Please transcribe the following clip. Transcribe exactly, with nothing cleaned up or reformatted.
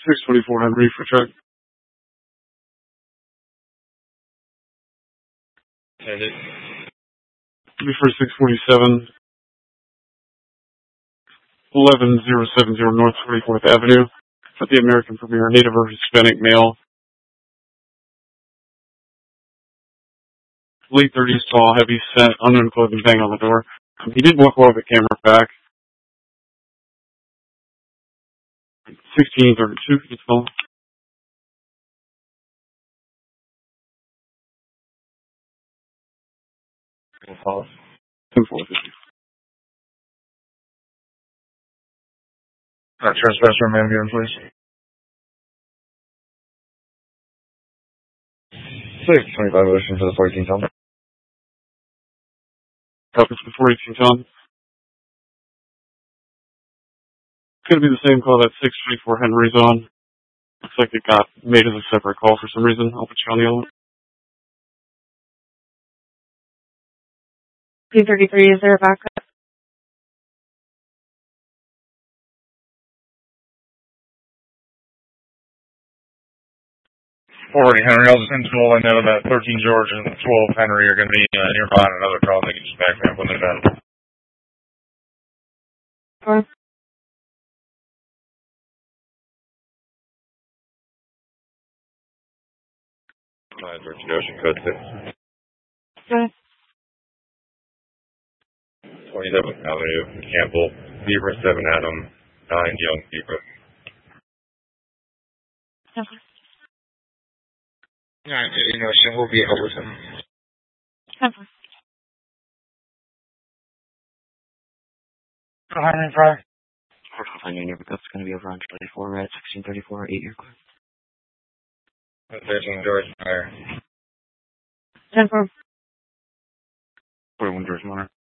six twenty-four Henry for check. Headed. Be for six forty-seven, eleven zero seven zero North twenty-fourth Avenue at the American Premier, Native or Hispanic male. Late thirties, tall, heavy set, unknown clothing, bang on the door. Um, he did walk away with the camera back. sixteen thirty-two, can you tell? ten four fifty. Uh, trespasser, man, again, please. six twenty-five motion for the fourteen ton. Copy for four eighteen ton. It's going to be the same call that six twenty-four Henry's on. Looks like it got made as a separate call for some reason. I'll put you on the other one. P thirty-three, is there a backup? forty Henry, I'll just install. I know that thirteen George and twelve Henry are going to be uh, nearby on another call. They can just back me up when they're done. Four. Uh, thirteen Ocean Code six. Okay. twenty-seventh Avenue, Campbell, Zebra seven Adam, nine Young Zebra. Okay. nine thirteen Ocean, we'll be out with him. Okay. Henry Fry. I knew never that's going to be over on thirty-four, red, sixteen thirty-four, eight year clear. thirteen George Fire. ten four. forty-one George Monarch.